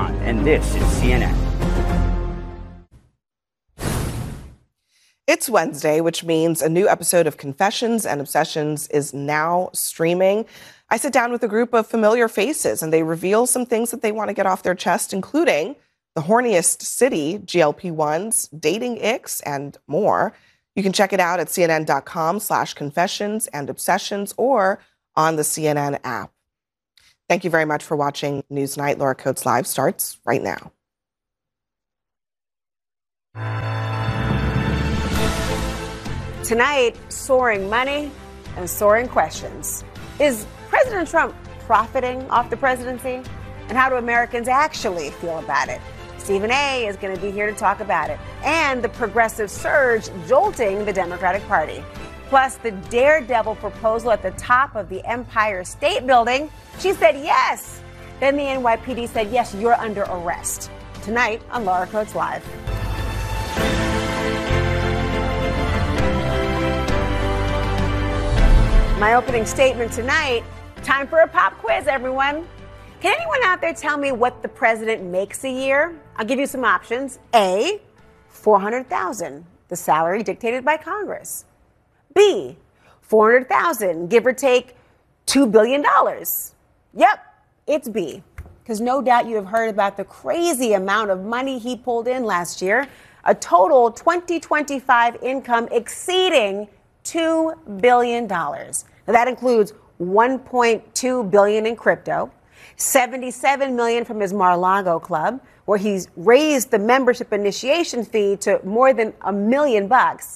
John, and this is CNN. It's Wednesday, which means a new episode of Confessions and Obsessions is now streaming. I sit down with a group of familiar faces, and they reveal some things that they want to get off their chest, including the horniest city, GLP-1s, dating icks, and more. You can check it out at cnn.com/confessions and obsessions or on the CNN app. Thank you very much for watching Newsnight. Laura Coates Live starts right now. Tonight, soaring money and soaring questions. Is President Trump profiting off the presidency? And how do Americans actually feel about it? Stephen A. is going to be here to talk about it. And the progressive surge jolting the Democratic Party. Plus, the daredevil proposal at the top of the Empire State Building. She said yes. Then the NYPD said, yes, you're under arrest. Tonight on Laura Coates Live. My opening statement tonight, time for a pop quiz, everyone. Can anyone out there tell me what the president makes a year? I'll give you some options. A, $400,000, the salary dictated by Congress. B, $400,000, give or take $2 billion. Yep, it's B. Because no doubt you have heard about the crazy amount of money he pulled in last year. A total 2025 income exceeding $2 billion. Now that includes $1.2 billion in crypto, $77 million from his Mar-a-Lago club, where he's raised the membership initiation fee to more than $1 million,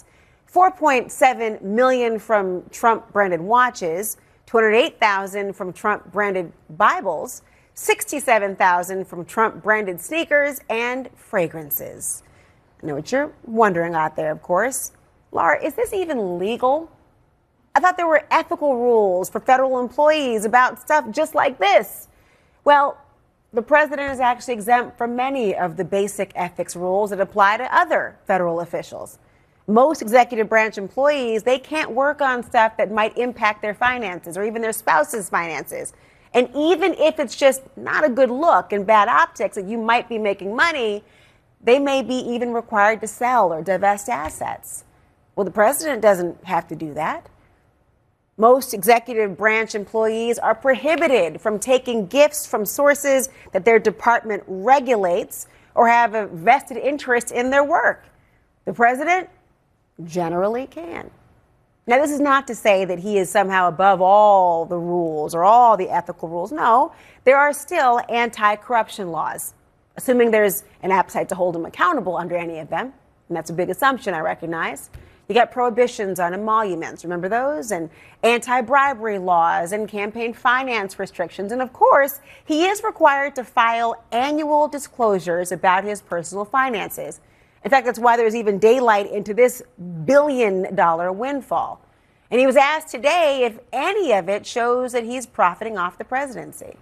$4.7 million from Trump-branded watches, $208,000 from Trump-branded Bibles, $67,000 from Trump-branded sneakers and fragrances. I know what you're wondering out there, of course. Laura, is this even legal? I thought there were ethical rules for federal employees about stuff just like this. Well, the president is actually exempt from many of the basic ethics rules that apply to other federal officials. Most executive branch employees, they can't work on stuff that might impact their finances or even their spouse's finances. And even if it's just not a good look and bad optics that you might be making money, they may be even required to sell or divest assets. Well, the president doesn't have to do that. Most executive branch employees are prohibited from taking gifts from sources that their department regulates or have a vested interest in their work. The president generally can. Now, this is not to say that he is somehow above all the rules or all the ethical rules. No, there are still anti-corruption laws, assuming there's an appetite to hold him accountable under any of them. And that's a big assumption, I recognize. You got prohibitions on emoluments, remember those? And anti-bribery laws and campaign finance restrictions. And of course, he is required to file annual disclosures about his personal finances. In fact, that's why there's even daylight into this billion-dollar windfall. And he was asked today if any of it shows that he's profiting off the presidency.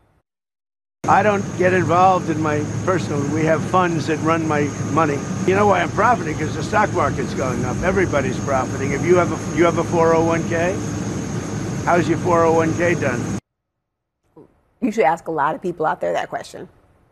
I don't get involved in my personal. We have funds that run my money. You know why I'm profiting? Because the stock market's going up. Everybody's profiting. If you have a 401k, how's your 401k done? You should ask a lot of people out there that question.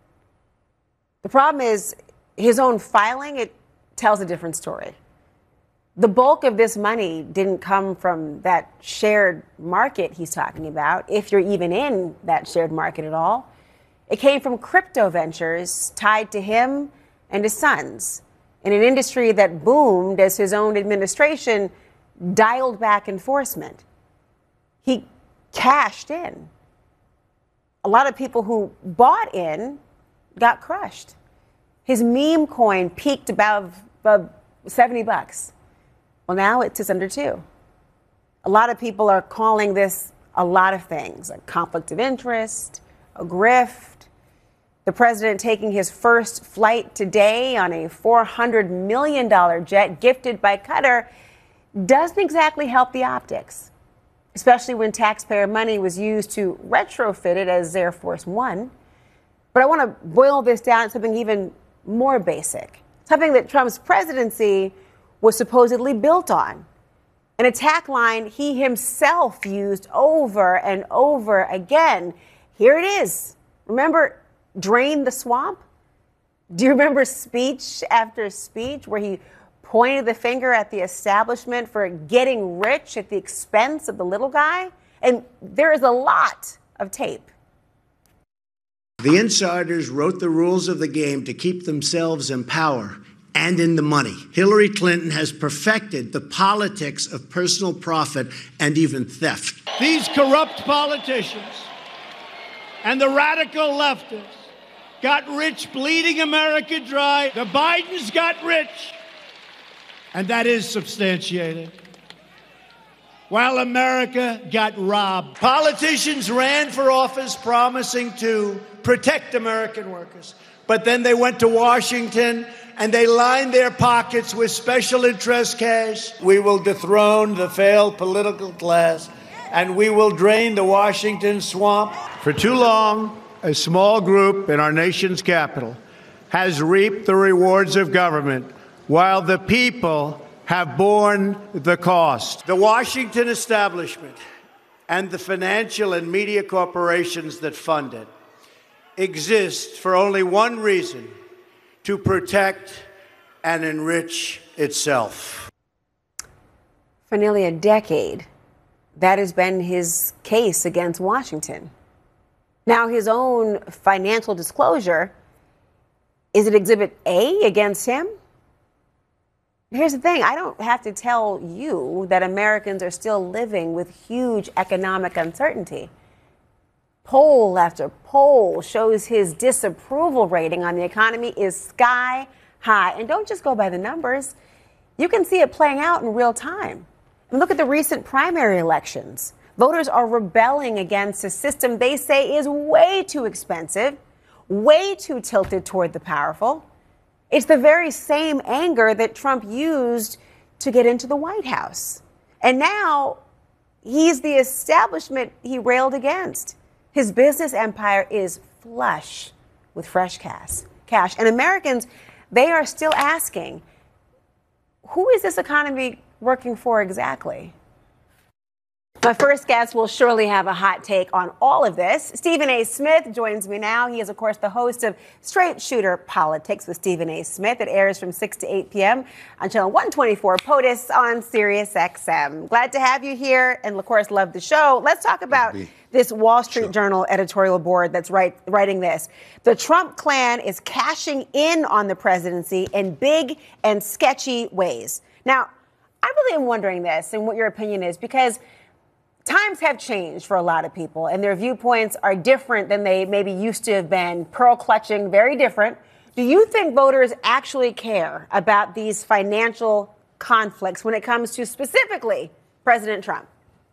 The problem is his own filing, it tells a different story. The bulk of this money didn't come from that shared market he's talking about, if you're even in that shared market at all. It came from crypto ventures tied to him and his sons in an industry that boomed as his own administration dialed back enforcement. He cashed in. A lot of people who bought in got crushed. His meme coin peaked above $70. Well, now it's just under $2. A lot of people are calling this a lot of things, a conflict of interest, a grift. The president taking his first flight today on a $400 million jet gifted by Qatar doesn't exactly help the optics, especially when taxpayer money was used to retrofit it as Air Force One. But I want to boil this down to something even more basic, something that Trump's presidency was supposedly built on. An attack line he himself used over and over again. Here it is. Remember, drain the swamp? Do you remember speech after speech where he pointed the finger at the establishment for getting rich at the expense of the little guy? And there is a lot of tape. The insiders wrote the rules of the game to keep themselves in power and in the money. Hillary Clinton has perfected the politics of personal profit and even theft. These corrupt politicians and the radical leftists got rich bleeding America dry. The Bidens got rich, and that is substantiated, while America got robbed. Politicians ran for office promising to protect American workers, but then they went to Washington and they lined their pockets with special interest cash. We will dethrone the failed political class, and we will drain the Washington swamp. For too long, a small group in our nation's capital has reaped the rewards of government, while the people have borne the cost. The Washington establishment and the financial and media corporations that fund it exist for only one reason: to protect and enrich itself. For nearly a decade, that has been his case against Washington. Now, his own financial disclosure, is it Exhibit A against him? Here's the thing. I don't have to tell you that Americans are still living with huge economic uncertainty. Poll after poll shows his disapproval rating on the economy is sky high. And don't just go by the numbers. You can see it playing out in real time. And look at the recent primary elections. Voters are rebelling against a system they say is way too expensive, way too tilted toward the powerful. It's the very same anger that Trump used to get into the White House. And now he's the establishment he railed against. His business empire is flush with fresh cash. And Americans, they are still asking, who is this economy working for exactly? My first guest will surely have a hot take on all of this. Stephen A. Smith joins me now. He is, of course, the host of Straight Shooter Politics with Stephen A. Smith. It airs from 6 to 8 p.m. on Channel 124 POTUS on Sirius XM. Glad to have you here, and, of course, love the show. Let's talk about this Wall Street Journal editorial board that's writing this. The Trump clan is cashing in on the presidency in big and sketchy ways. Now, I really am wondering this and what your opinion is, because times have changed for a lot of people, and their viewpoints are different than they maybe used to have been. Pearl clutching, very different. Do you think voters actually care about these financial conflicts when it comes to specifically President Trump?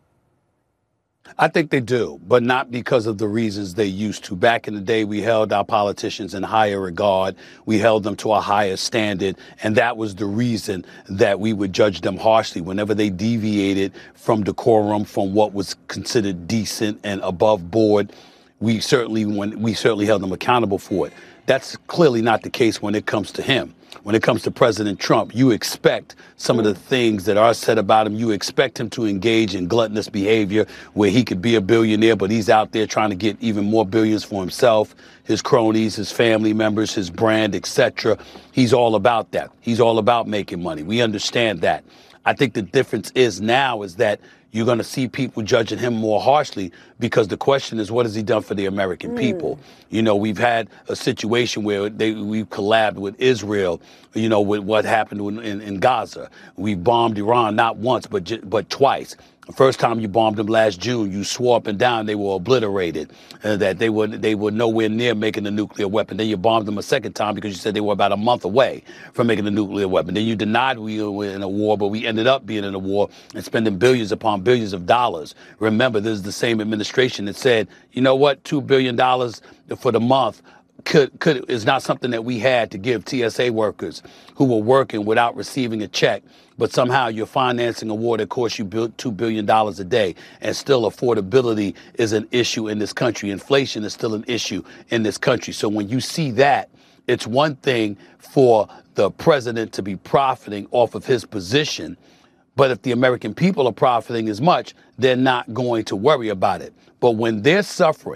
I think they do, but not because of the reasons they used to. Back in the day, we held our politicians in higher regard. We held them to a higher standard, and that was the reason that we would judge them harshly whenever they deviated from decorum, from what was considered decent and above board. We certainly held them accountable for it. That's clearly not the case when it comes to him. When it comes to President Trump, you expect some of the things that are said about him. You expect him to engage in gluttonous behavior where he could be a billionaire, but he's out there trying to get even more billions for himself, his cronies, his family members, his brand, etc. He's all about that. He's all about making money. We understand that. I think the difference is now is that you're going to see people judging him more harshly, because the question is, what has he done for the American people? You know, we've had a situation where we've collabed with Israel, you know, with what happened in Gaza. We bombed Iran not once, but twice. The first time you bombed them last June, you swore up and down they were obliterated, that they were nowhere near making a nuclear weapon. Then you bombed them a second time because you said they were about a month away from making a nuclear weapon. Then you denied we were in a war, but we ended up being in a war and spending billions upon billions of dollars. Remember, this is the same administration that said, you know what, $2 billion for the month is not something that we had to give TSA workers who were working without receiving a check. But somehow you're financing a war that costs you $2 billion a day. And still affordability is an issue in this country. Inflation is still an issue in this country. So when you see that, it's one thing for the president to be profiting off of his position. But if the American people are profiting as much, they're not going to worry about it. But when they're suffering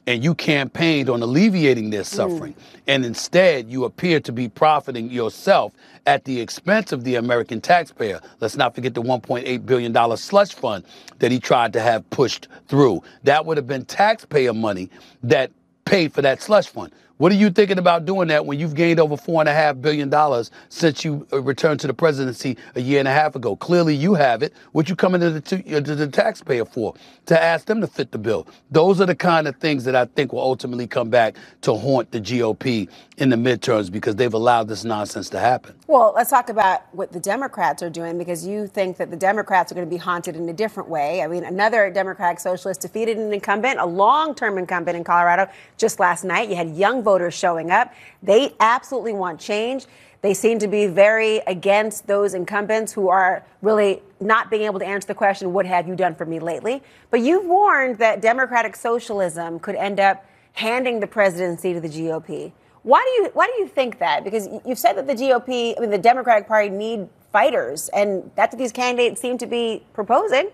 and you campaigned on alleviating their suffering. And instead, you appear to be profiting yourself at the expense of the American taxpayer. Let's not forget the $1.8 billion slush fund that he tried to have pushed through. That would have been taxpayer money that paid for that slush fund. What are you thinking about doing that when you've gained over $4.5 billion since you returned to the presidency a year and a half ago? Clearly you have it. What you coming to the taxpayer for? To ask them to fit the bill. Those are the kind of things that I think will ultimately come back to haunt the GOP in the midterms because they've allowed this nonsense to happen. Well, let's talk about what the Democrats are doing, because you think that the Democrats are going to be haunted in a different way. I mean, another Democratic socialist defeated an incumbent, a long-term incumbent in Colorado just last night. You had young voters showing up. They absolutely want change. They seem to be very against those incumbents who are really not being able to answer the question, what have you done for me lately? But you've warned that Democratic socialism could end up handing the presidency to the GOP. Why do you think that? Because you've said that the GOP, the Democratic Party need fighters, and that's what these candidates seem to be proposing.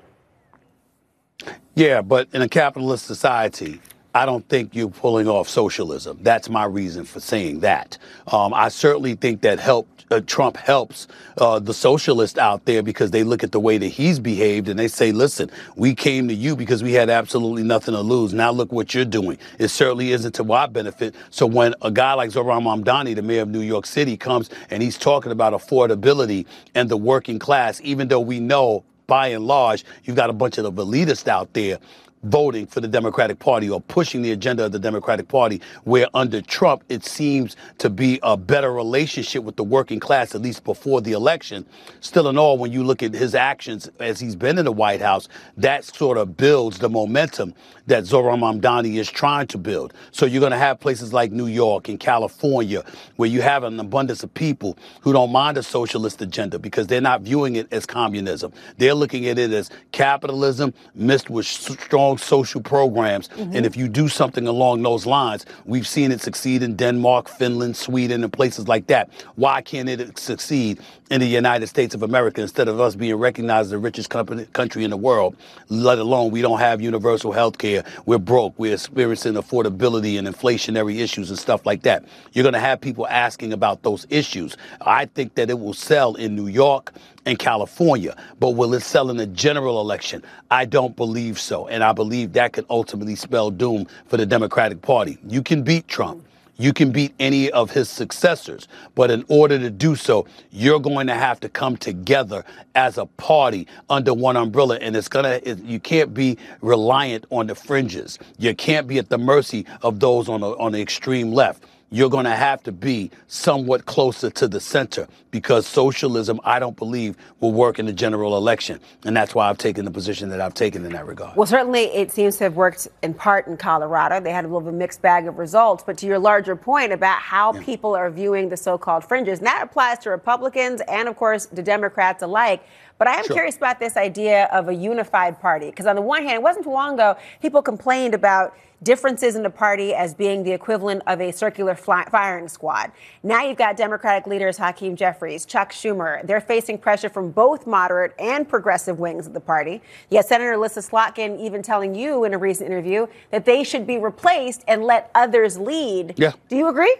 Yeah, but in a capitalist society, I don't think you're pulling off socialism. That's my reason for saying that. I certainly think that Trump helps the socialists out there because they look at the way that he's behaved and they say, listen, we came to you because we had absolutely nothing to lose. Now look what you're doing. It certainly isn't to our benefit. So when a guy like Zohran Mamdani, the mayor of New York City, comes and he's talking about affordability and the working class, even though we know by and large, you've got a bunch of the elitists out there voting for the Democratic Party or pushing the agenda of the Democratic Party, where under Trump, it seems to be a better relationship with the working class, at least before the election. Still in all, when you look at his actions as he's been in the White House, that sort of builds the momentum that Zohran Mamdani is trying to build. So you're going to have places like New York and California where you have an abundance of people who don't mind a socialist agenda because they're not viewing it as communism. They're looking at it as capitalism mixed with strong social programs. And if you do something along those lines, we've seen it succeed in Denmark, Finland, Sweden, and places like that. Why can't it succeed in the United States of America instead of us being recognized as the richest country in the world, let alone we don't have universal health care, we're broke, we're experiencing affordability and inflationary issues and stuff like that. You're going to have people asking about those issues. I think that it will sell in New York and California, but will it sell in a general election? I don't believe so, and I believe that could ultimately spell doom for the Democratic Party. You can beat Trump. You can beat any of his successors. But in order to do so, you're going to have to come together as a party under one umbrella. And you can't be reliant on the fringes. You can't be at the mercy of those on the extreme left. You're going to have to be somewhat closer to the center because socialism, I don't believe, will work in the general election. And that's why I've taken the position that I've taken in that regard. Well, certainly it seems to have worked in part in Colorado. They had a little bit of a mixed bag of results. But to your larger point about how people are viewing the so-called fringes, and that applies to Republicans and, of course, to Democrats alike. But I am curious about this idea of a unified party, because on the one hand, it wasn't too long ago, people complained about differences in the party as being the equivalent of a circular firing squad. Now you've got Democratic leaders Hakeem Jeffries, Chuck Schumer. They're facing pressure from both moderate and progressive wings of the party. Yet Senator Alyssa Slotkin even telling you in a recent interview that they should be replaced and let others lead. Yeah. Do you agree?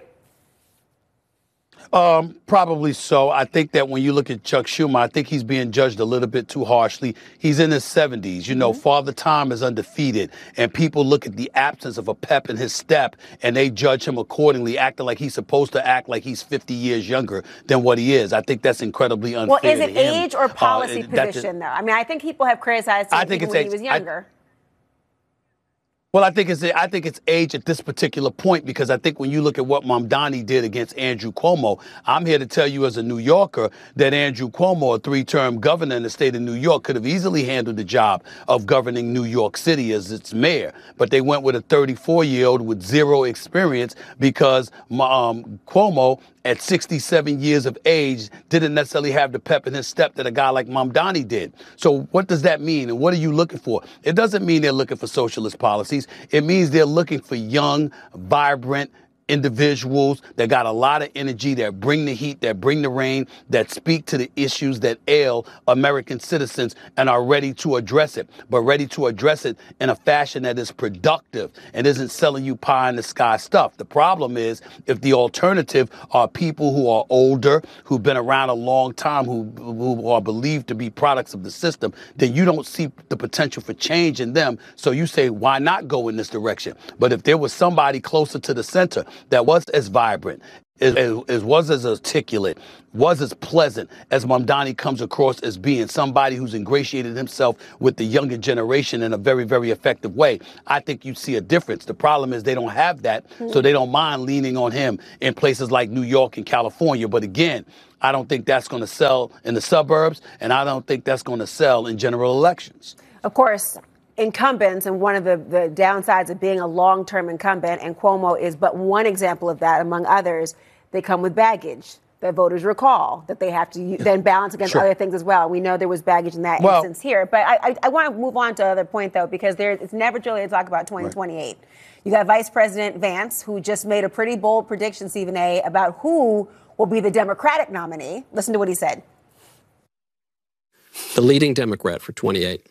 Probably so. I think that when you look at Chuck Schumer, I think he's being judged a little bit too harshly. He's in his 70s. You know, Father Time is undefeated, and people look at the absence of a pep in his step, and they judge him accordingly, acting like he's supposed to act like he's 50 years younger than what he is. I think that's incredibly unfair. Well, is it age or policy position, though? I mean, I think people have criticized him even when he was younger. Well, I think it's age at this particular point, because I think when you look at what Mamdani did against Andrew Cuomo, I'm here to tell you as a New Yorker that Andrew Cuomo, a 3-term governor in the state of New York, could have easily handled the job of governing New York City as its mayor. But they went with a 34-year-old with zero experience because Cuomo, at 67 years of age, didn't necessarily have the pep in his step that a guy like Mamdani did. So what does that mean? And what are you looking for? It doesn't mean they're looking for socialist policies. It means they're looking for young, vibrant, individuals that got a lot of energy, that bring the heat, that bring the rain, that speak to the issues that ail American citizens and are ready to address it, but ready to address it in a fashion that is productive and isn't selling you pie in the sky stuff. The problem is if the alternative are people who are older, who've been around a long time, who are believed to be products of the system, then you don't see the potential for change in them. So you say, why not go in this direction? But if there was somebody closer to the center that was as vibrant, was as articulate, was as pleasant as Mamdani comes across as being, somebody who's ingratiated himself with the younger generation in a very, very effective way, I think you see a difference. The problem is they don't have that, so they don't mind leaning on him in places like New York and California. But again, I don't think that's going to sell in the suburbs, and I don't think that's going to sell in general elections. Of course, incumbents, and one of the downsides of being a long-term incumbent, and Cuomo is but one example of that, among others, they come with baggage that voters recall, that they have to then balance against other things as well. We know there was baggage in that instance here. But I want to move on to another point, though, because it's never too early to talk about 2028. Right. You got Vice President Vance, who just made a pretty bold prediction, Stephen A., about who will be the Democratic nominee. Listen to what he said. The leading Democrat for 28.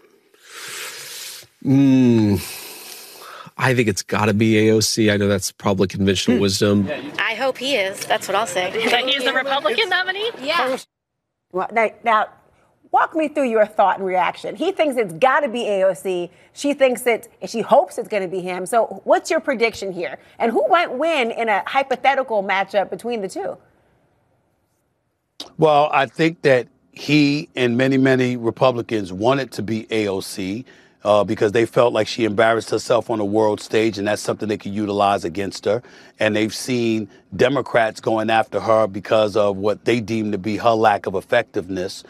I think it's got to be AOC. I know that's probably conventional wisdom. I hope he is. That's what I'll say. That he's the Republican nominee? Yeah. Well, now, walk me through your thought and reaction. He thinks it's got to be AOC. She thinks she hopes it's going to be him. So what's your prediction here? And who might win in a hypothetical matchup between the two? Well, I think that he and many, many Republicans wanted to be AOC. Because they felt like she embarrassed herself on the world stage, and that's something they could utilize against her. And they've seen Democrats going after her because of what they deem to be her lack of effectiveness,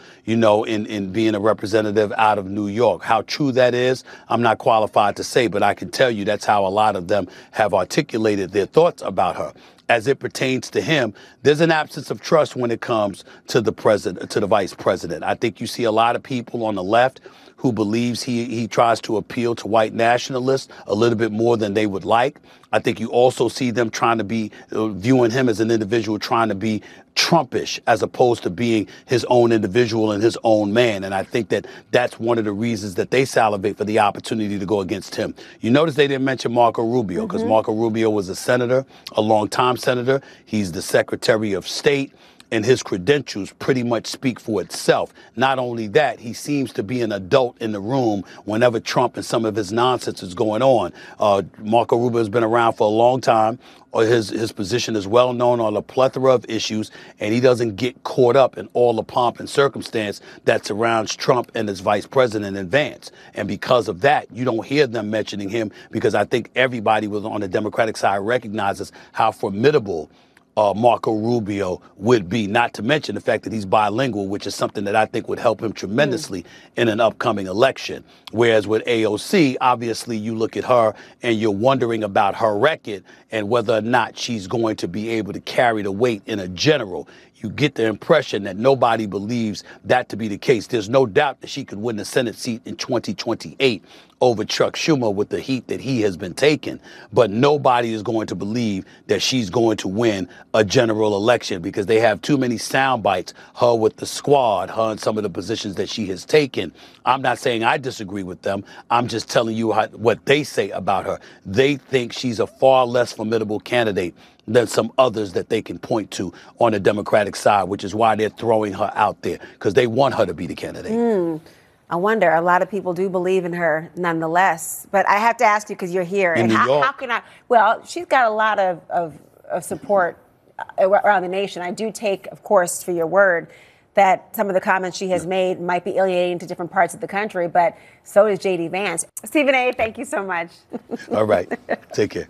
in being a representative out of New York. How true that is, I'm not qualified to say, but I can tell you that's how a lot of them have articulated their thoughts about her. As it pertains to him, there's an absence of trust when it comes to the president, to the vice president. I think you see a lot of people on the left who believes he tries to appeal to white nationalists a little bit more than they would like. I think you also see them trying to be viewing him as an individual trying to be Trumpish as opposed to being his own individual and his own man. And I think that that's one of the reasons that they salivate for the opportunity to go against him. You notice they didn't mention Marco Rubio because Marco Rubio was a senator, a longtime senator. He's the Secretary of State. And his credentials pretty much speak for itself. Not only that, he seems to be an adult in the room whenever Trump and some of his nonsense is going on. Marco Rubio has been around for a long time. His position is well known on a plethora of issues, and he doesn't get caught up in all the pomp and circumstance that surrounds Trump and his vice president in Vance. And because of that, you don't hear them mentioning him because I think everybody on the Democratic side recognizes how formidable Marco Rubio would be, not to mention the fact that he's bilingual, which is something that I think would help him tremendously in an upcoming election. Whereas with AOC, obviously you look at her and you're wondering about her record and whether or not she's going to be able to carry the weight in a general. You get the impression that nobody believes that to be the case. There's no doubt that she could win the Senate seat in 2028 over Chuck Schumer with the heat that he has been taking. But nobody is going to believe that she's going to win a general election because they have too many sound bites, her with the squad, her and some of the positions that she has taken. I'm not saying I disagree with them. I'm just telling you what they say about her. They think she's a far less formidable candidate than some others that they can point to on the Democratic side, which is why they're throwing her out there, because they want her to be the candidate. I wonder, a lot of people do believe in her nonetheless. But I have to ask you, because you're here. In New York. How can I? Well, she's got a lot of support around the nation. I do take, of course, for your word that some of the comments she has made might be alienating to different parts of the country, but so is J.D. Vance. Stephen A., thank you so much. All right. Take care.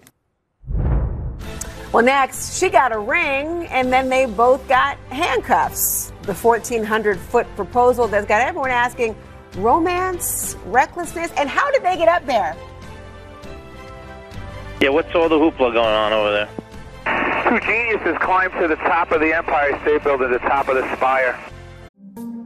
Well, next, she got a ring, and then they both got handcuffs. The 1,400-foot proposal that's got everyone asking, romance, recklessness, and how did they get up there? Yeah, what's all the hoopla going on over there? Two geniuses climbed to the top of the Empire State Building, the top of the spire.